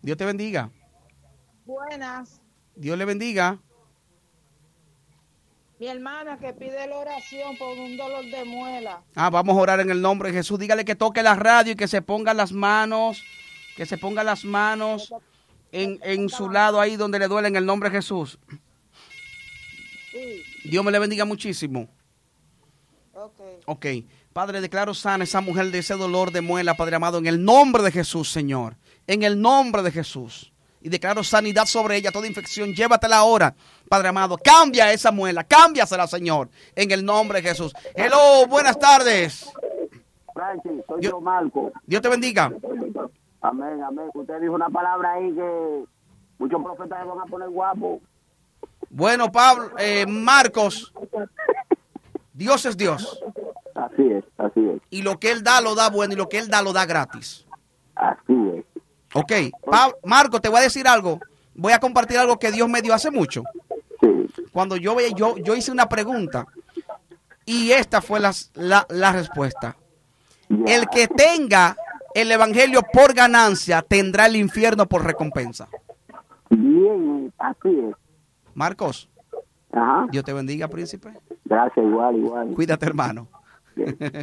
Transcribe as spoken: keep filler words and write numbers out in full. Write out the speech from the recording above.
Dios te bendiga. Buenas. Dios le bendiga. Mi hermana que pide la oración por un dolor de muela. Ah, vamos a orar en el nombre de Jesús. Dígale que toque la radio y que se ponga las manos, que se ponga las manos en, en su lado ahí donde le duele en el nombre de Jesús. Sí. Dios me le bendiga muchísimo. Ok. Ok. Padre, declaro sana esa mujer de ese dolor de muela, Padre amado, en el nombre de Jesús, Señor. En el nombre de Jesús. Y declaro sanidad sobre ella, toda infección, llévatela ahora, Padre amado. Cambia esa muela, cámbiasela, Señor, en el nombre de Jesús. Hello, buenas tardes. Francis, soy Dios, yo, Marco. Dios te bendiga. Amén, amén. Usted dijo una palabra ahí que muchos profetas se van a poner guapos. Bueno, Pablo, eh, Marcos, Dios es Dios. Así es, así es. Y lo que Él da, lo da bueno, y lo que Él da, lo da gratis. Así es. Ok, pa Marco, te voy a decir algo. Voy a compartir algo que Dios me dio hace mucho. Sí. Cuando yo, yo, yo hice una pregunta y esta fue la, la, la respuesta. Ya. El que tenga el evangelio por ganancia tendrá el infierno por recompensa. Bien, así es. Marcos, Ajá. Dios te bendiga, príncipe. Gracias, igual, igual. Cuídate, hermano.